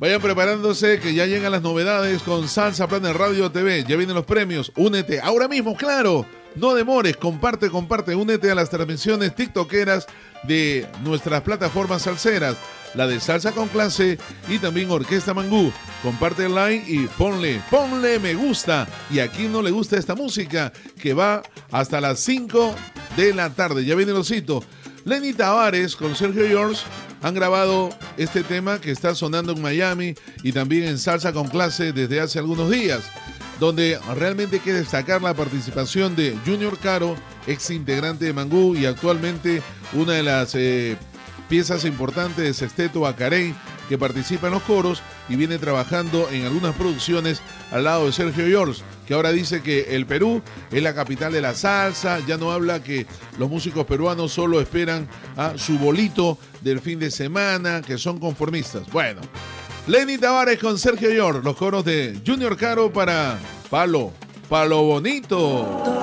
Vayan preparándose que ya llegan las novedades con Salsa Planet Radio TV. Ya vienen los premios. Únete ahora mismo, claro. No demores, comparte, únete a las transmisiones tiktokeras de nuestras plataformas salseras, la de Salsa con Clase y también Orquesta Mangú. Comparte el like y ponle me gusta. Y a quien no le gusta esta música, que va hasta las 5 de la tarde. Ya viene el osito. Lenny Tavares con Sergio George han grabado este tema que está sonando en Miami y también en Salsa con Clase desde hace algunos días, donde realmente hay que destacar la participación de Junior Caro, ex integrante de Mangú y actualmente una de las piezas importantes de Sexteto Acarey, que participa en los coros y viene trabajando en algunas producciones al lado de Sergio George, que ahora dice que el Perú es la capital de la salsa. Ya no habla que los músicos peruanos solo esperan a su bolito del fin de semana, que son conformistas. Bueno, Lenny Tavares con Sergio George, los coros de Junior Caro para Palo Bonito.